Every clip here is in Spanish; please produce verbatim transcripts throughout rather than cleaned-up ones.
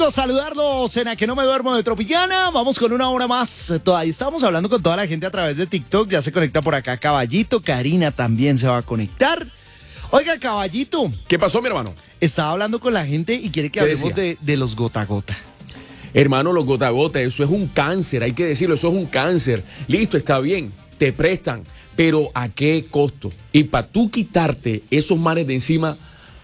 Gusto saludarlos en A Que No Me Duermo de Tropicana. Vamos con una hora más. Todavía estamos hablando con toda la gente a través de TikTok. Ya se conecta por acá Caballito. Karina también se va a conectar. Oiga, Caballito. ¿Qué pasó, mi hermano? Estaba hablando con la gente y quiere que hablemos de, de los gota a gota. Hermano, los gota a gota, eso es un cáncer, hay que decirlo, eso es un cáncer. Listo, está bien, te prestan, pero ¿a qué costo? Y para tú quitarte esos mares de encima,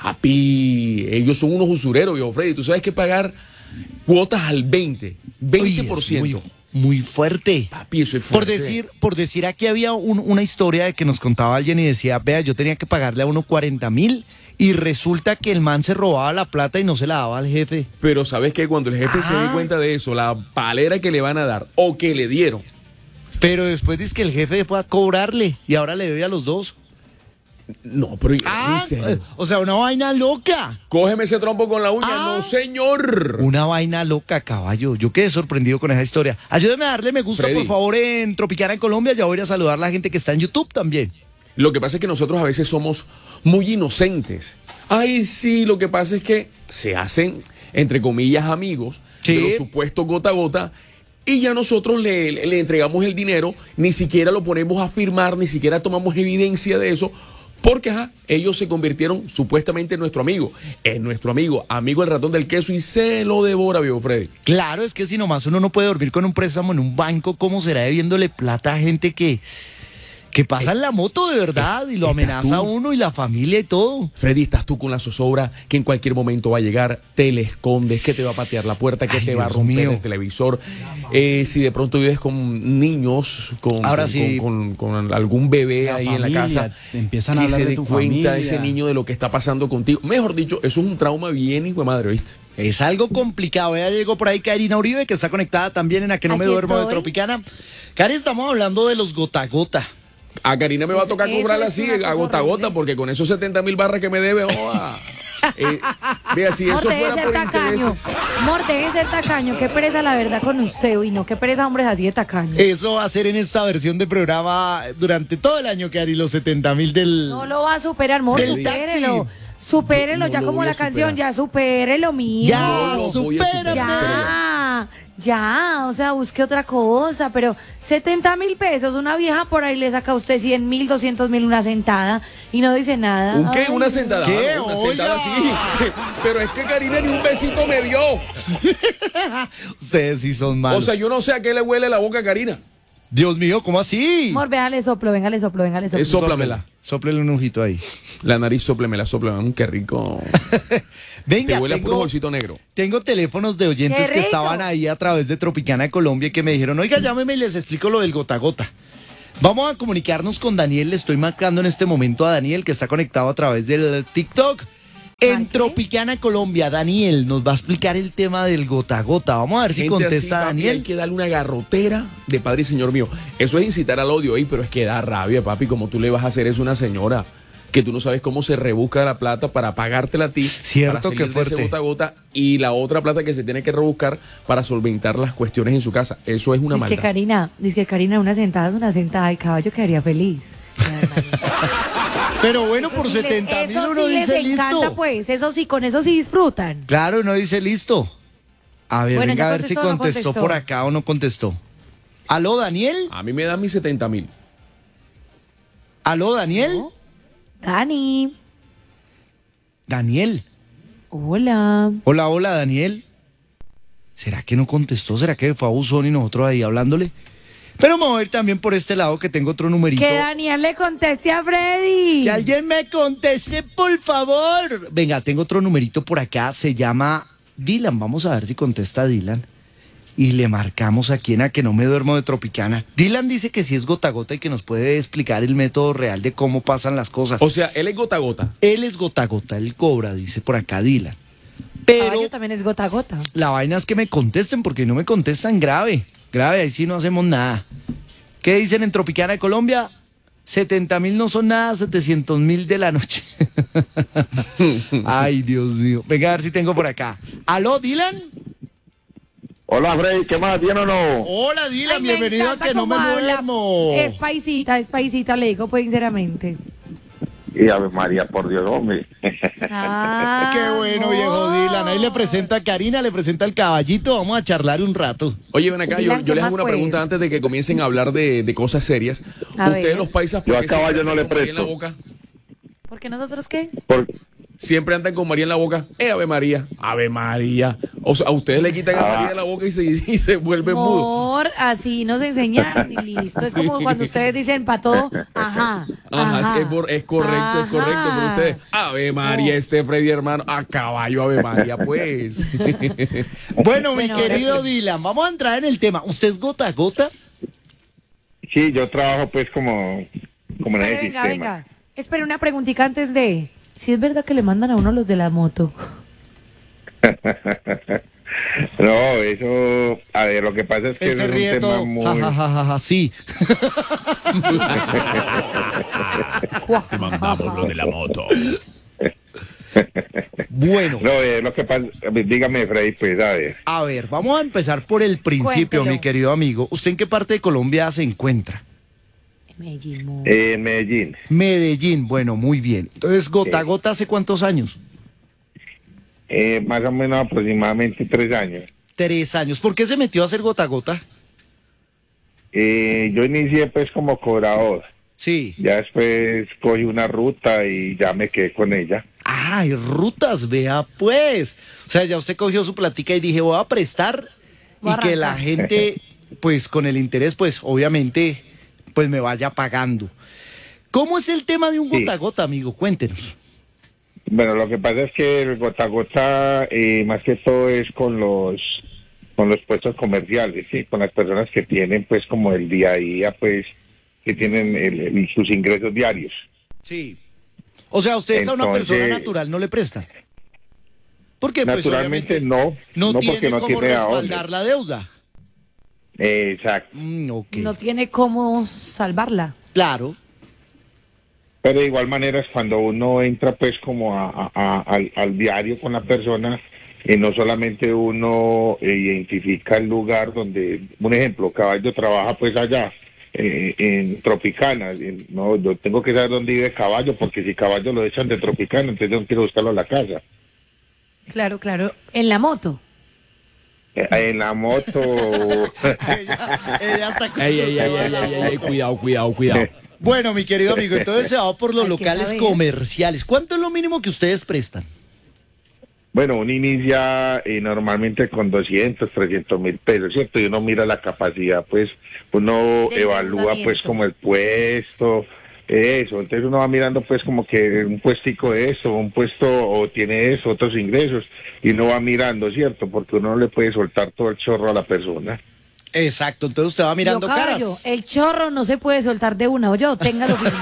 papi, ellos son unos usureros, viejo Freddy. Tú sabes que pagar cuotas al veinte, veinte por ciento. Uy, muy, muy fuerte. Papi, eso es fuerte. Por decir, por decir aquí había un, una historia de que nos contaba alguien y decía, vea, yo tenía que pagarle a uno cuarenta mil y resulta que el man se robaba la plata y no se la daba al jefe. Pero sabes que cuando el jefe ah. se dé cuenta de eso, la palera que le van a dar o que le dieron. Pero después dice que el jefe fue a cobrarle y ahora le debe a los dos. No, pero ah, o sea, una vaina loca. Cógeme ese trompo con la uña, ah, no señor. Una vaina loca, caballo. Yo quedé sorprendido con esa historia. Ayúdeme a darle me gusta, Freddy, por favor, en Tropicana en Colombia. Ya voy a ir a saludar a la gente que está en YouTube también. Lo que pasa es que nosotros a veces somos muy inocentes. Ay, sí, lo que pasa es que se hacen, entre comillas, amigos, sí, de los supuestos gota a gota, y ya nosotros le, le entregamos el dinero, ni siquiera lo ponemos a firmar, ni siquiera tomamos evidencia de eso, porque ajá, ellos se convirtieron supuestamente en nuestro amigo. Es nuestro amigo, amigo el ratón del queso, y se lo devora, viejo Freddy. Claro, es que si nomás uno no puede dormir con un préstamo en un banco, ¿cómo será debiéndole plata a gente que... que pasa en la moto de verdad y lo amenaza a uno y la familia y todo? Freddy, estás tú con la zozobra que en cualquier momento va a llegar, te le escondes, que te va a patear la puerta, que Ay, te Dios va a romper mío. el televisor. Eh, si de pronto vives con niños, con, Ahora con, sí. con, con, con algún bebé la ahí familia, en la casa, te empiezan a hablar que se de dé tu cuenta familia. ese niño de lo que está pasando contigo. Mejor dicho, eso es un trauma bien hijo de madre, ¿viste? Es algo complicado. Ya llegó por ahí Karina Uribe, que está conectada también en A Que No Me Duermo de Tropicana. Cari, estamos hablando de los gota a gota. A Karina me va a tocar cobrarla así, a gota a gota, porque con esos setenta mil barras que me debe, oh, eh, vea, si eso Mor, fuera por tacaño. intereses. Mor, deje ser tacaño, qué pereza la verdad con usted, y no, qué pereza hombres así de tacaño. Eso va a ser en esta versión de programa durante todo el año, Cari, los setenta mil del... No lo va a superar, Mor, supérelo. Supérelo, no ya lo como voy a la canción, superar. ya supérelo, mío. Ya, no supérame. Ya, ya, o sea, busque otra cosa, pero setenta mil pesos, una vieja por ahí le saca a usted cien mil, doscientos mil una sentada y no dice nada. ¿Un qué? Ay, ¿Una sentada? ¿Qué? Una Oiga. sentada sí. Pero es que Karina ni un besito me dio. Ustedes sí son malos. O sea, yo no sé a qué le huele la boca a Karina. Dios mío, ¿cómo así? Mor, venga, le soplo, venga, le soplo, venga, le soplo. Es sóplamela. Sóplele un ojito ahí. La nariz sóplemela, sóplemela. Mm, qué rico. Venga, Te huele a puro tengo, bolsito negro. tengo teléfonos de oyentes ¡Qué que rico! estaban ahí a través de Tropicana de Colombia y que me dijeron, oiga, llámeme y les explico lo del gota a gota. Vamos a comunicarnos con Daniel. Le estoy marcando en este momento a Daniel, que está conectado a través del TikTok. En ¿Qué? Tropicana Colombia, Daniel nos va a explicar el tema del gota a gota. Vamos a ver si Gente contesta así, papi, Daniel. hay que darle una garrotera de padre y señor mío. Eso es incitar al odio, ¿eh? Pero es que da rabia, papi. Como tú le vas a hacer eso a una señora que tú no sabes cómo se rebusca la plata para pagártela a ti. Cierto, para salir qué de fuerte. ese gota a gota, y la otra plata que se tiene que rebuscar para solventar las cuestiones en su casa. Eso es una Dice maldad. que Karina, dice que Karina, una sentada es una sentada, el caballo quedaría feliz. Pero bueno, Eso por sí les- setenta mil eso uno sí les dice encanta, listo. pues, eso sí, con eso sí disfrutan. Claro, uno dice listo. A ver, Bueno, venga ¿ya a ver si contestó o no contestó contestó? por acá o no contestó. ¿Aló, Daniel? A mí me dan mis setenta mil. ¿Aló, Daniel? Dani, Daniel. hola. Hola, hola, Daniel. ¿Será que no contestó? ¿Será que fue a buzón y nosotros ahí hablándole? Pero me voy a ir también por este lado que tengo otro numerito. Que Daniel le conteste a Freddy. Que alguien me conteste, por favor. Venga, tengo otro numerito por acá. Se llama Dylan. Vamos a ver si contesta Dylan. Y le marcamos aquí en A Que No Me Duermo de Tropicana. Dylan dice que sí es gota a gota y que nos puede explicar el método real de cómo pasan las cosas. O sea, él es gota a gota. Él es gota a gota, él cobra, dice por acá Dylan. Pero Caballo también es gota a gota. la vaina es que me contesten, porque no me contestan grave. Grave, ahí sí no hacemos nada. ¿Qué dicen en Tropicana de Colombia? setenta mil no son nada, setecientos mil de la noche. Ay, Dios mío. Venga, a ver si tengo por acá. ¿Aló, Dylan? Hola, Freddy, ¿qué más? ¿Bien o no? Hola, Dylan, Ay, me bienvenido a encanta Que No Me cómo habla. Duermo. Es paisita, es paisita, le digo pues sinceramente. Y Ave María, por Dios, hombre. Ah, Qué bueno, amor. viejo Dylan. Dylan, ahí le presenta a Karina, le presenta al caballito, vamos a charlar un rato. Oye, ven acá, yo, Dylan, yo ¿qué les hago más, una pues? pregunta antes de que comiencen a hablar de, de cosas serias. A Ustedes ver. los paisas, ¿por Yo a qué siempre caballo no andan le con María en la presto. boca? ¿Porque nosotros qué? Por- Siempre andan con María en la boca. Eh, Ave María, Ave María. O sea, a ustedes le quitan a Ah. María de la boca y se, y se vuelven mudos. Amor, así nos enseñaron y listo. Es como cuando ustedes dicen para todo, ajá. Ajá, es, por- es correcto, es correcto. Pero Ajá. ustedes, Ave María, este Freddy hermano, a caballo, Ave María, pues. Bueno, mi Bueno, ahora querido sí. Dylan, vamos a entrar en el tema. ¿Usted es gota a gota? sí, yo trabajo pues como, como en Espere, ese venga, sistema. venga. Espera una preguntita antes de. Si es verdad que le mandan a uno los de la moto. No, eso, a ver, lo que pasa es que Él se eso es ríe un tema todo. muy... Ja, ja, ja, ja, ja, sí. Te mandamos lo de la moto. Bueno, No, eh, lo que pasa, dígame, Freddy, pues, a ver. a ver, vamos a empezar por el principio, Cuéntelo. mi querido amigo. ¿Usted en qué parte de Colombia se encuentra? Medellín. mo- Eh, en Medellín, Medellín, bueno, muy bien. Entonces, gota a Sí. gota, ¿hace cuántos años? eh, más o menos aproximadamente tres años. Tres años. ¿Por qué se metió a hacer gota a gota? Eh, yo inicié pues como cobrador, Sí. ya después cogí una ruta y ya me quedé con ella. Ay, rutas, vea pues. O sea, ya usted cogió su platica y dije, voy a prestar Voy a y que la arrancar. gente, pues con el interés, pues obviamente, pues me vaya pagando. ¿Cómo es el tema de un Sí. gota a gota, amigo? Cuéntenos. Bueno, lo que pasa es que el gota a gota, eh, más que todo es con los con los puestos comerciales, sí, con las personas que tienen pues como el día a día, pues que tienen el- el- sus ingresos diarios. Sí. O sea, ustedes a una Entonces- persona natural no le prestan. Porque pues Naturalmente obviamente no, no, no, tiene porque no cómo tiene a dónde. respaldar la deuda. Eh, exacto. Mm, ok. No tiene cómo salvarla. Claro. Pero de igual manera es cuando uno entra pues como a, a- a- al, al diario con la persona, y no solamente uno eh, identifica el lugar donde, un ejemplo, Caballo trabaja pues allá eh, en Tropicana, en- no, yo tengo que saber dónde vive Caballo, porque si Caballo lo echan de Tropicana, entonces yo no quiero buscarlo a la casa. Claro, claro. En la moto. Eh, en la moto... ella, ella está con Ey, su ey, ey, tema de ey, la ey, ey, moto. cuidado, cuidado, cuidado. Bueno, mi querido amigo, entonces se va por los Hay que locales saber. comerciales. ¿Cuánto es lo mínimo que ustedes prestan? Bueno, uno inicia eh, normalmente con doscientos, trescientos mil pesos, ¿cierto? Y uno mira la capacidad, pues uno Del evalúa pues endeudamiento. como el puesto, eso. Entonces uno va mirando pues como que un puestico de eso, un puesto o tiene eso, otros ingresos, y uno va mirando, ¿cierto? Porque uno no le puede soltar todo el chorro a la persona. Exacto, entonces usted va mirando Yo, caballo, caras. el chorro no se puede soltar de una, o yo, téngalo firme.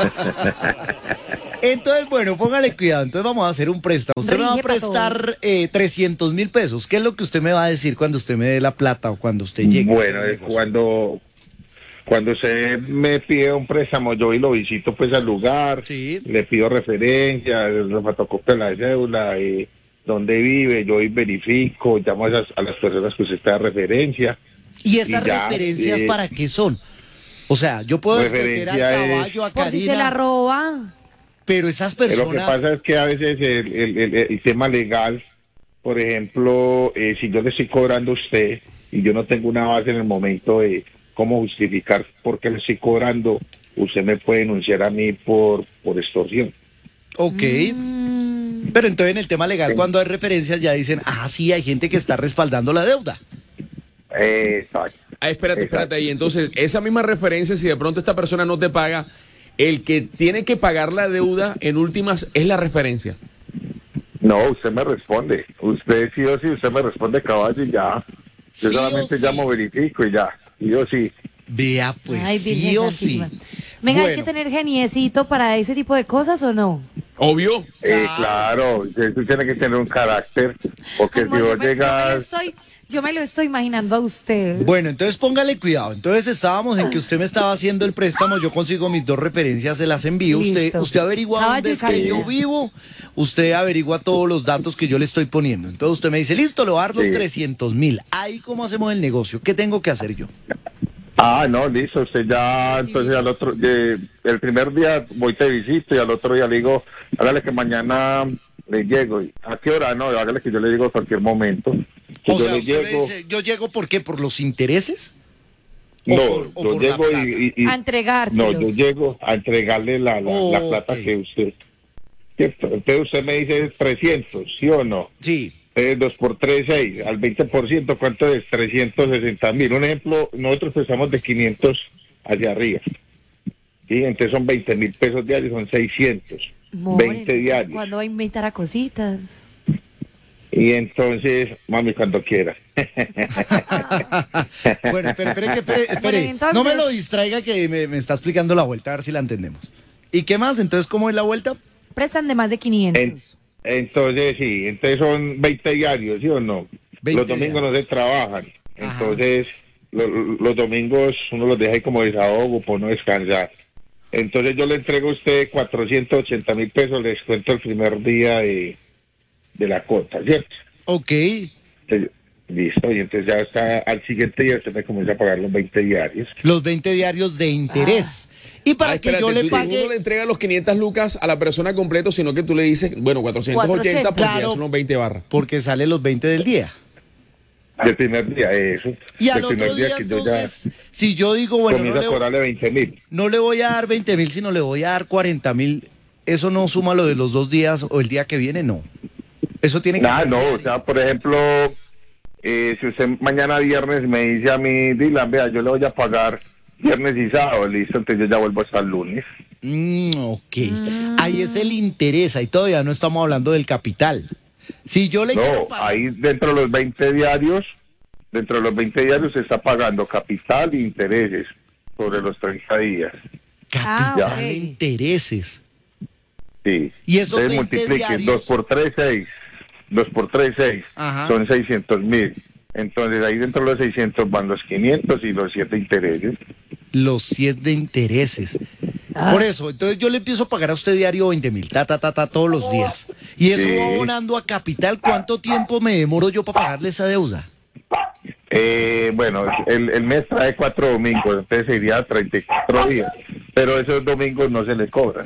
Entonces, bueno, póngale cuidado. Entonces vamos a hacer un préstamo. Usted me va a Rige pa' prestar eh, trescientos mil pesos. ¿Qué es lo que usted me va a decir cuando usted me dé la plata o cuando usted llegue? Bueno, al es negocio? cuando cuando se me pide un préstamo, yo voy y lo visito pues al lugar, Sí. le pido referencias, la fotocopia de la cédula, eh, dónde vive, yo voy y verifico, llamo a, esas- a las personas que usted está de referencia. ¿Y esas y ya, referencias eh, para qué son? O sea, yo puedo meter al referencia es- caballo, a Por si se la Karina, roba. pero esas Pero lo que personas... pasa es que a veces el, el- el- el tema legal, por ejemplo, eh, si yo le estoy cobrando a usted y yo no tengo una base en el momento de cómo justificar por qué le estoy cobrando, usted me puede denunciar a mí por, por extorsión. Ok. Mm, Pero entonces en el tema legal, Sí. cuando hay referencias, ya dicen, ah, sí, hay gente que está respaldando la deuda. Exacto. Ah, espérate, Exacto. espérate ahí. Entonces, esa misma referencia, si de pronto esta persona no te paga, el que tiene que pagar la deuda en últimas es la referencia. No, usted me responde. Usted sí o sí, usted me responde caballo y ya. Yo Sí o solamente sí. llamo, verifico y ya. Sí o sí. Vea, pues ay, sí Virgen o sí. Santísima. Venga, hay Bueno. que tener geniecito para ese tipo de cosas, ¿o no? Obvio. Eh, claro, usted tiene que tener un carácter, porque Amor, si yo, vos me, yo me lo llegas... estoy, yo me lo estoy imaginando a usted. Bueno, entonces póngale cuidado. Entonces estábamos en que usted me estaba haciendo el préstamo, yo consigo mis dos referencias, se las envío. Usted, Listo. usted averigua Caballo dónde y es que Karina. yo vivo, usted averigua todos los datos que yo le estoy poniendo. Entonces usted me dice, listo, le voy a dar los Sí. trescientos mil. Ahí cómo hacemos el negocio, ¿qué tengo que hacer yo? Ah, no, listo, usted ya, entonces al otro, eh, el primer día voy te visito y al otro día le digo, hágale que mañana le llego. ¿A qué hora? No, hágale que yo le llego a cualquier momento. Que O yo sea, le usted me llego, dice, yo llego, ¿por qué? ¿Por los intereses? ¿O no, por- o yo por la llego plata? y, y- y- A entregárselos. no, yo llego a entregarle la, la, la Ok. plata que usted, ¿cierto? Entonces usted me dice trescientos, ¿sí o no? Sí. Eh, dos por tres, seis, al veinte por ciento, ¿cuánto es? trescientos sesenta mil. Un ejemplo, nosotros empezamos de quinientos hacia arriba. Sí, entonces son veinte mil pesos diarios, son seiscientos. More, veinte entonces, diarios. ¿cuándo va a invitar a cositas? Y entonces, mami, cuando quiera. Bueno, espere, espere, que espere, espere. Bueno, entonces- No me lo distraiga que me, me está explicando la vuelta, a ver si la entendemos. ¿Y qué más? Entonces, ¿cómo es la vuelta? Prestan de más de quinientos. En- entonces, sí, entonces son veinte diarios, ¿sí o no? veinte Los domingos diarios. no se trabajan. Ajá. Entonces, lo- los domingos uno los deja ahí como desahogo, por no descansar. Entonces yo le entrego a usted cuatrocientos ochenta mil pesos, le descuento el primer día de, de la cuota, ¿cierto? Ok. Entonces, listo, y entonces ya está al siguiente día usted me comienza a pagar los veinte diarios. Los veinte diarios de interés. Y para Ah, que espérate, yo le tú, tú pague... no le entregas los quinientas lucas a la persona completo, sino que tú le dices, bueno, cuatrocientos ochenta porque Claro. ya son unos veinte barras. Porque sale los veinte del día. Del primer día, eso. Y al Del primer otro día, que yo entonces, si yo digo, bueno, no comienza a le, cobrarle veinte mil. no le voy a dar veinte mil, sino le voy a dar cuarenta mil, ¿eso no suma lo de los dos días o el día que viene? No. Eso tiene que Nada, ser no, diario. o sea, por ejemplo, eh, si usted mañana viernes me dice a mí, Dylan, vea, yo le voy a pagar viernes y sábado, listo, entonces yo ya vuelvo hasta el lunes. Mm, ok. Ahí es el interés, ahí todavía no estamos hablando del capital. Si yo le quiero No, pagar... ahí dentro de los veinte diarios, dentro de los veinte diarios se está pagando capital e intereses sobre los treinta días. Capital Ah, ok. e intereses. Sí. ¿Y esos Entonces veinte multipliquen diarios? dos por tres, seis. dos por tres, seis. Ajá. Son seiscientos mil. Entonces ahí dentro de los seiscientos van los quinientos y los siete intereses. Los siete de intereses. Por eso, entonces yo le empiezo a pagar a usted diario veinte mil, ta, ta, ta, ta, todos los días. Y eso Sí. va abonando a capital. ¿Cuánto tiempo me demoro yo para pagarle esa deuda? Eh, bueno, el, el mes trae cuatro domingos, entonces sería treinta y cuatro días. Pero esos domingos no se les cobran.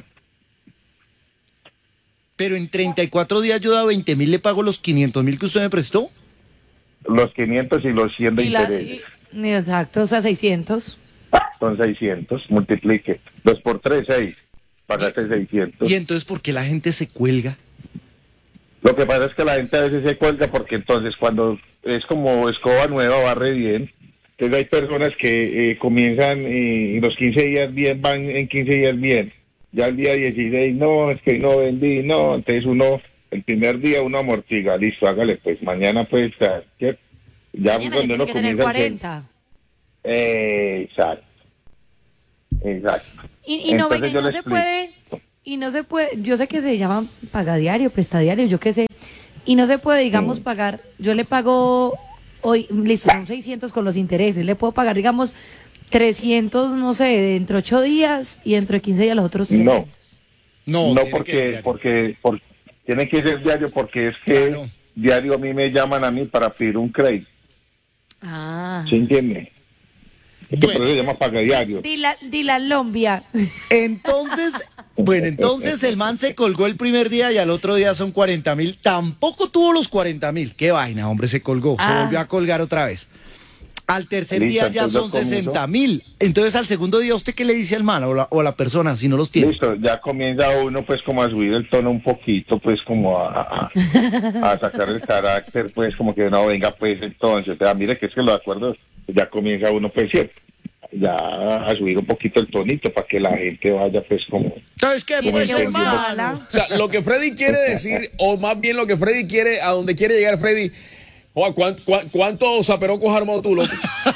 Pero en treinta y cuatro días yo da veinte mil, le pago los quinientos mil que usted me prestó. Los quinientos y los cien de Y la- intereses. y- exacto, o sea, seiscientos. Son seiscientos, multiplique. dos por tres, seis. Pagaste seiscientos. Y entonces, ¿por qué la gente se cuelga? Lo que pasa es que la gente a veces se cuelga porque entonces cuando es como escoba nueva, barre bien. Entonces hay personas que eh, comienzan eh, y los quince días bien, van en quince días bien. Ya el día dieciséis, no, es que no vendí, no. Entonces uno, el primer día uno amortiga, listo, hágale, pues mañana pues, ¿cierto? Ya Mañana ya cuando tiene uno que tener comienza... a hacer- cuarenta. Eh, exacto. Exacto. Y, y no, Entonces venga, y yo no le se explico. puede, y no se puede, yo sé que se llama pagadiario, prestadiario, yo qué sé, y no se puede, digamos, Mm. pagar, yo le pago hoy, listo, son seiscientos con los intereses, le puedo pagar, digamos, trescientos, no sé, dentro de ocho días y dentro de quince días los otros No. trescientos. No, No, tiene que porque, diario. porque, porque tiene que ser diario, porque es que Claro. diario a mí me llaman a mí para pedir un crédito. Ah. ¿Sí entiende? Este Bueno. proceso se llama pagadiario. Dila, dila Lombia. Entonces, bueno, entonces el man se colgó el primer día y al otro día son cuarenta mil. Tampoco tuvo los cuarenta mil. Qué vaina, hombre, se colgó. Se Ah. volvió a colgar otra vez. Al tercer Listo, día ya entonces son comienzo. sesenta mil. Entonces al segundo día, ¿usted qué le dice al man o la, o a la persona si no los tiene? Listo, ya comienza uno pues como a subir el tono un poquito, pues como a, a, a sacar el carácter, pues como que no, venga pues entonces, o sea, mire que es que los acuerdos, ya comienza uno pues cierto, ya a subir un poquito el tonito para que la gente vaya pues como... ¿Sabes qué? Tiene Pues, que hermano? buscarla. O sea, lo que Freddy quiere decir, o más bien lo que Freddy quiere, a donde quiere llegar Freddy, Joa, ¿cuán- cuán- ¿cuántos zaperocos has armado tú, loco?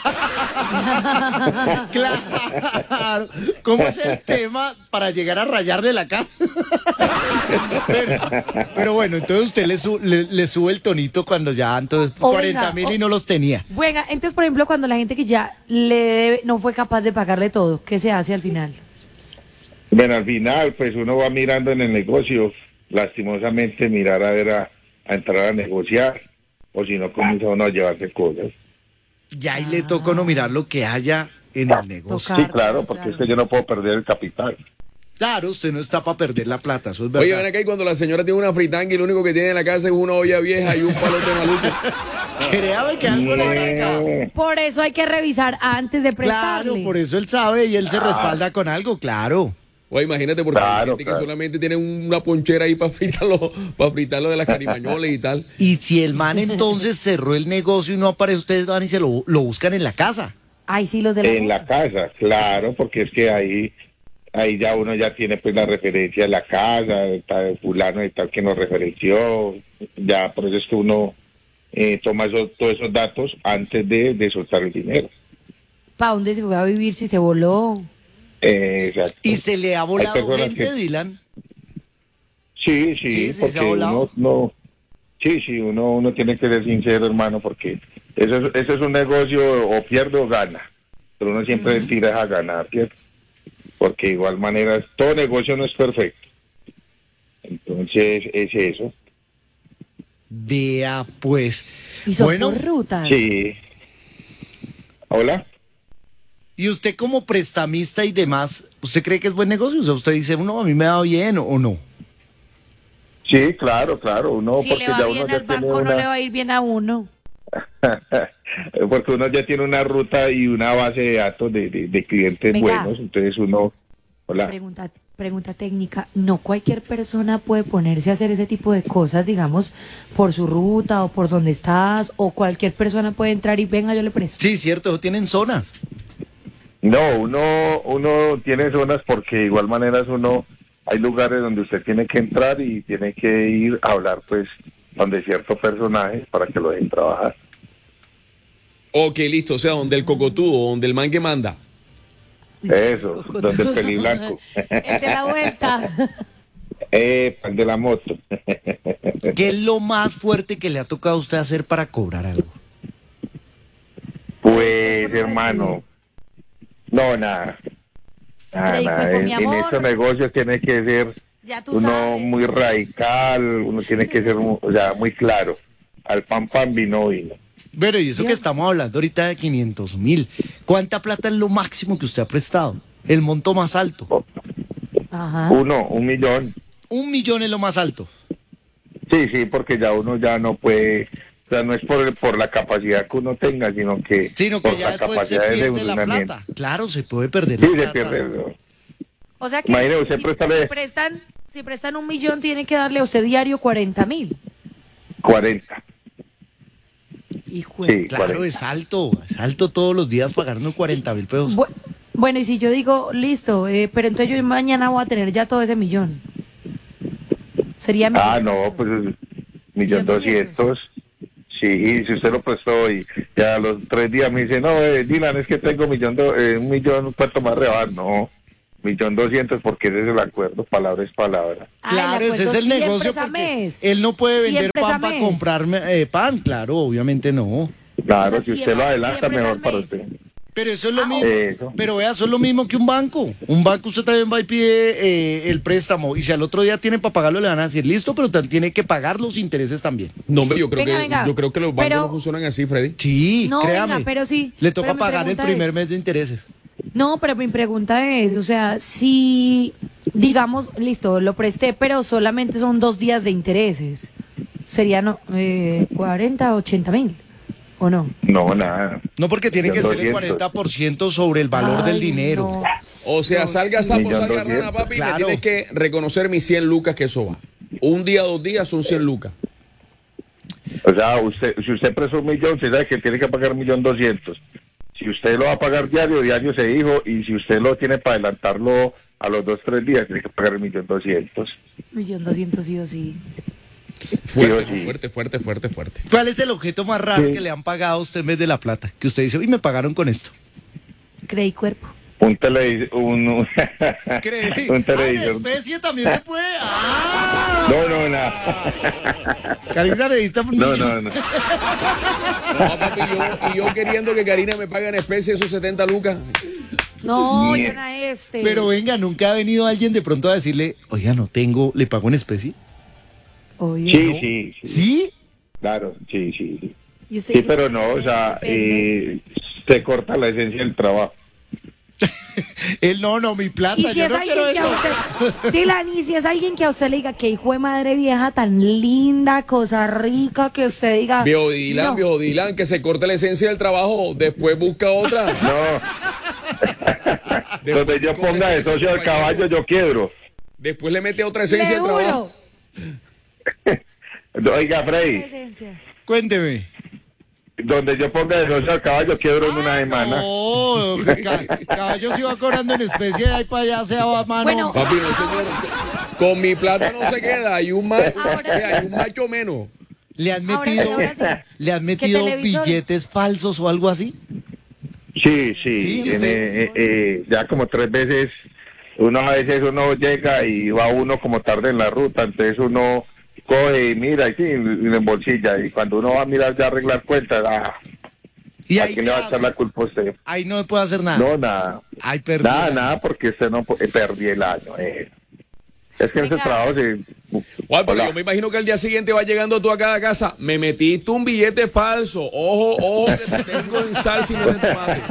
Claro. ¿Cómo es el tema para llegar a rayar de la casa? Pero, pero bueno, entonces usted le, su- le, le sube el tonito cuando ya entonces O cuarenta mil venga, y o- no los tenía. Bueno, entonces, por ejemplo, cuando la gente que ya le debe, no fue capaz de pagarle todo, ¿qué se hace al final? Bueno, al final pues uno va mirando en el negocio, lastimosamente mirar a ver a, a entrar a negociar, o si no comienza uno a llevarse cosas. Ya ahí le toca no mirar lo que haya en el negocio. Toca. Sí, claro, porque claro. es que yo no puedo perder el capital. Claro, usted no está para perder la plata, eso es verdad. Oye, ven acá y cuando la señora tiene una fritanga y lo único que tiene en la casa es una olla vieja y un palote maluco. Créame que algo le saca. Por eso hay que revisar antes de prestarle. Claro, por eso él sabe y él se respalda con algo, claro. Oye, imagínate, porque Claro, hay gente claro. que solamente tiene una ponchera ahí para fritarlo, para fritarlo de las carimañoles y tal. Y si el man entonces cerró el negocio y no aparece, ustedes van y se lo, lo buscan en la casa. Ay, sí, los de la... En la casa, claro, porque es que ahí ahí ya uno ya tiene pues la referencia de la casa, de tal fulano y tal que nos referenció, ya por eso es que uno eh, toma esos, todos esos datos antes de, de soltar el dinero. ¿Para dónde se fue a vivir si se voló? Eh, exacto. ¿Y se le ha volado personas gente, que- Dylan? Sí, sí, Sí, sí, se porque ha volado. uno no, sí, sí, uno, uno tiene que ser sincero, hermano, porque eso es, eso es un negocio o pierde o gana, pero uno siempre tira a ganar, ¿cierto? Porque de igual manera todo negocio no es perfecto, entonces es eso. Vea, pues. Y son Bueno, por ruta. Sí. Hola. y usted como prestamista y demás, ¿usted cree que es buen negocio? O sea, usted dice, no, a mí me va bien o no. Sí, claro, claro, uno si porque le va ya uno bien ya al tiene banco, no una- le va a ir bien a uno. porque uno ya tiene una ruta y una base de datos de, de, de clientes Venga. buenos, entonces uno, hola. Pregunta, pregunta técnica. No cualquier persona puede ponerse a hacer ese tipo de cosas, digamos, por su ruta o por donde estás, o cualquier persona puede entrar y venga, yo le presto. Sí, cierto, eso tienen zonas. No, uno, uno tiene zonas porque de igual manera uno, hay lugares donde usted tiene que entrar y tiene que ir a hablar pues donde cierto personaje para que lo dejen trabajar. Ok, listo, o sea, donde el cocotudo, donde el man que manda. Eso, donde el peliblanco. El de la vuelta. Eh, el de la moto. ¿Qué es lo más fuerte que le ha tocado a usted hacer para cobrar algo? Pues hermano, no, nada. Nada, Crédito nada. con En, mi en amor. estos negocios tiene que ser Ya tú uno sabes. muy radical, uno tiene que ser mu- o sea, muy claro. Al pan pan, vino vino. Bueno, y eso que Dios. estamos hablando ahorita de quinientos mil. ¿Cuánta plata es lo máximo que usted ha prestado? El monto más alto. Ajá. Uno, un millón. Un millón es lo más alto. Sí, sí, porque ya uno ya no puede, o sea, no es por, por la capacidad que uno tenga, sino que, Sino que por ya la después se capacidad de pierde la endeudamiento. plata. Claro, se puede perder Sí, la se plata. pierde. ¿No? O sea que Imagínese, usted si, préstale- si prestan, si prestan un millón, tiene que darle a usted diario cuarenta mil. cuarenta. Hijo Sí, Claro, cuarenta. es alto. Es alto todos los días pagarnos cuarenta mil pesos. Bu- Bueno, y si yo digo, listo, eh, pero entonces yo mañana voy a tener ya todo ese millón. Sería mi... Ah, no, pues es millón doscientos. Sí, si usted lo prestó y ya a los tres días me dice, no, eh, Dylan, es que tengo millón do- eh, un millón, ¿cuánto más rebajar? No, millón doscientos, porque ese es el acuerdo, palabra es palabra. Ah, Claro, el ese es acuerdo el siempre negocio es a porque mes. él no puede vender Siempre es a pan para mes. comprarme eh, pan, claro, obviamente no. Claro, O sea, si usted lo siempre- adelanta, siempre es mejor al para mes. usted. Pero eso es lo Ah, mismo. Eso. Pero vea, eso es lo mismo que un banco. Un banco usted también va y pide eh, el préstamo y si al otro día tiene para pagarlo le van a decir, listo, pero tam- tiene que pagar los intereses también. No, hombre, yo creo Venga, que venga. yo creo que los bancos Pero- no funcionan así, Freddy. Sí, No, créame. venga, pero sí. Le toca Pero mi pagar el pregunta primer es- mes de intereses. No, pero mi pregunta es, o sea, si, digamos, listo, lo presté, pero solamente son dos días de intereses, serían eh, cuarenta, ochenta mil, ¿o no? No, nada. No, porque tiene que Millón ser el doscientos. cuarenta por ciento sobre el valor del Ay, dinero. no. O sea, salga sapo, Millón salga doscientos. rana, papi, Claro. me tienes que reconocer mis cien lucas que eso va. Un día, dos días son cien lucas. O sea, usted, si usted prestó un millón, usted sabe que tiene que pagar un millón doscientos. Si usted lo va a pagar diario, diario se dijo, y si usted lo tiene para adelantarlo a los dos, tres días, tiene que pagar el millón doscientos. Millón doscientos sí o sí. Fuerte, Sí, sí. fuerte, fuerte, fuerte, fuerte. ¿Cuál es el objeto más raro Sí. que le han pagado a usted en vez de la plata? Que usted dice, uy, me pagaron con esto. Creí cuerpo. Un televisor, un, un, ¿Cree? un Ah, en televisor. especie también se puede. ¡Ah! No, no, nada. Karina necesita un No, niño. no, no. No, papi, yo, y yo queriendo que Karina me pague en especie esos setenta lucas. No, Bien. yo no este. Pero venga, nunca ha venido alguien de pronto a decirle, oiga, no tengo, le pago en especie. Obvio. Sí, sí, sí. ¿Sí? Claro, sí, sí. sí. ¿Y usted Sí, dice pero que no, o sea, depende? eh, se corta la esencia del trabajo. Él no, no, mi plata, Y si yo es no alguien quiero que a eso. usted, Dylan, y si es alguien que a usted le diga que hijo de madre vieja tan linda, cosa rica, que usted diga. Viejo Dylan, no. viejo Dylan, que se corte la esencia del trabajo, después busca otra. No. Donde yo ponga de socio al caballo, yo quiebro. Después le mete otra esencia Le al trabajo. juro. Oiga, Freddy, Esencia. Cuénteme. donde yo ponga de socio al caballo, quiebro en una semana. No, ca- caballo se va cobrando en especie de ahí para allá, sea a mano. Bueno, Papi, no señor. Con mi plata no se queda. Hay un, ma- Ahora sí. hay un macho menos. ¿Le han Ahora sí, metido, ahora sí. ¿le han ¿Qué metido televisor? billetes falsos o algo así? Sí, sí, Sí, en, usted- eh, eh, ya como tres veces, uno a veces uno llega y va uno como tarde en la ruta, entonces uno coge y mira y sí, y le embolsilla, y cuando uno va a mirar ya a arreglar cuentas, ah, ¿Y ¿a ahí quién qué le va a echar hace? la culpa a usted? Ahí no me puede hacer nada. No, nada. Ay, perdí. Nada, nada, porque usted no pu- eh, perdí el año. eh. Es que ese Venga. trabajo se... Juan, pero Hola. yo me imagino que al día siguiente va llegando tú a cada casa. Me metiste un billete falso. Ojo, ojo, que te tengo en salsa y no en tomate.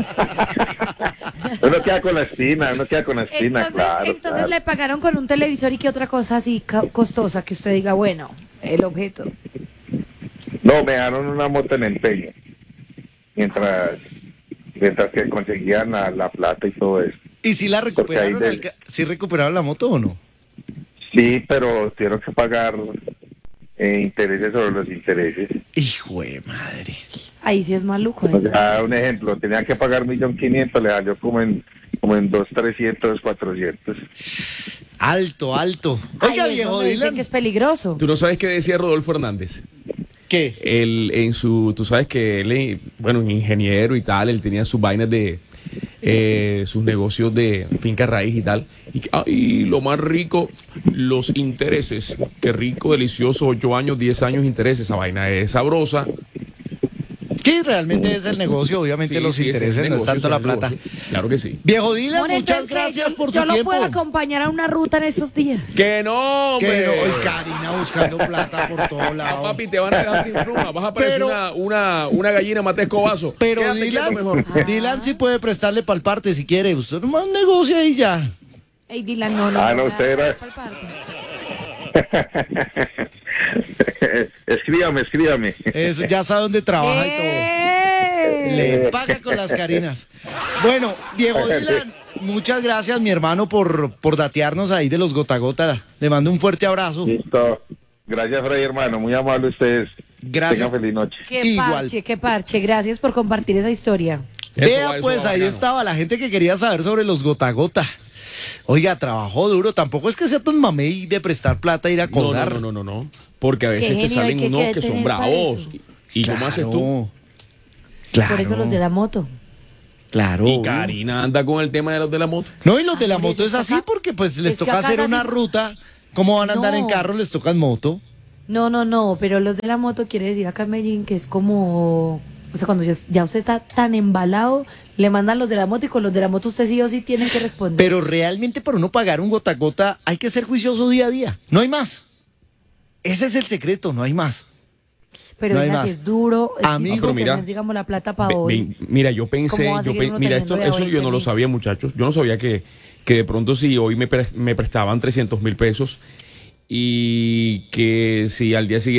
Uno queda con la espina, uno queda con la espina, Entonces, claro. entonces claro. le pagaron con un televisor y qué otra cosa así ca- costosa que usted diga, bueno, el objeto. No, me dejaron una moto en empeño. Mientras, mientras que conseguían la, la plata y todo eso. ¿Y si la recuperaron? Porque ahí al ca- ¿Sí recuperaron la moto o no? Sí, pero tuvieron que pagar eh, intereses sobre los intereses. Hijo de madre. Ahí sí es maluco O eso. sea, un ejemplo, tenían que pagar un millón quinientos, le salió como en como en dos trescientos, cuatrocientos. Alto, alto. Ay, Oiga, es viejo donde dicen Dylan. que es peligroso. ¿Tú no sabes qué decía Rodolfo Hernández? ¿Qué? Él, en su, tú sabes que él, eh, bueno, un ingeniero y tal, él tenía sus vainas de, eh, sus negocios de finca raíz y tal. Y, que, ay, lo más rico, los intereses. Qué rico, delicioso, ocho años, diez años intereses. Esa vaina es sabrosa. Sí, realmente es el negocio. Obviamente Sí, los sí, ese intereses el no es negocio, tanto ese la el plata. negocio. Claro que sí. Viejo Dylan, Bueno, muchas entonces, ¿qué? gracias yo, por yo su lo tiempo. puedo acompañar a una ruta en estos días. Que no, hombre. Que no, hoy Karina buscando plata por todos Ah, lados. papi, te van a dejar sin pluma. Vas a parecer Pero- una, una, una gallina mate escobazo. Pero Quédate Dylan, quieto mejor. Dylan sí puede prestarle pa'l parte si quiere. Usted nomás negocia y ya. Ey, Dylan, no, no. Ah, no, no, usted era- escríbame, escríbame. Eso, ya sabe dónde trabaja y todo. ¡Eh! Le paga con las Carinas. Bueno, Diego Dylan, muchas gracias, mi hermano, por, por datearnos ahí de los gota a gota. Le mando un fuerte abrazo. Listo. Gracias, Freddy, hermano. Muy amable ustedes. Gracias. Tengan feliz noche. Qué Igual. parche, qué parche. Gracias por compartir esa historia. Eso Vea, va, eso pues va ahí bacano. estaba la gente que quería saber sobre los gota a gota. Oiga, trabajó duro. Tampoco es que sea tan mamey de prestar plata e ir a No, colgar. no, no, no, no, no. Porque a veces Qué te genio, salen hay que- unos que que son tener para bravos. eso. ¿Y cómo haces tú? Claro. Por eso los de la moto. Claro. Y Karina anda con el tema de los de la moto. No, y los de la Ah, por moto eso es es así que acá- porque pues les es que toca acá hacer casi- una ruta. ¿Cómo van a andar No. en carro? Les toca en moto. No, no, no, pero los de la moto quiere decir acá en Medellín que es como, o sea, cuando ya, ya usted está tan embalado, le mandan los de la moto y con los de la moto usted sí o sí tiene que responder. Pero realmente para uno pagar un gota a gota hay que ser juicioso día a día. No hay más. Ese es el secreto, no hay más. Pero no hay venga, más. si es duro, es Amigo, difícil mira, tener, digamos, la plata para Ve- hoy. ve- mira, yo pensé, ¿Cómo va a yo seguir pe- uno mira, teniendo esto, de eso ahorita yo no lo ni? sabía, muchachos. Yo no sabía que, que de pronto si hoy me, pre- me prestaban trescientos mil pesos y que si al día siguiente